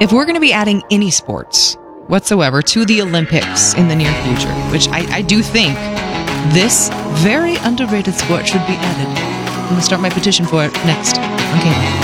if we're going to be adding any sports whatsoever to the Olympics in the near future, which I do think this very underrated sport should be added. I'm going to start my petition for it next on Kayla.